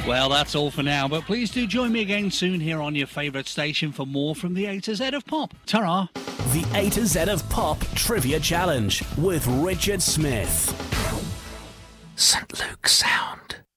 Well, that's all for now, but please do join me again soon here on your favourite station for more from the A to Z of Pop. Ta-ra! The A to Z of Pop Trivia Challenge with Richard Smith. St. Luke's Sound.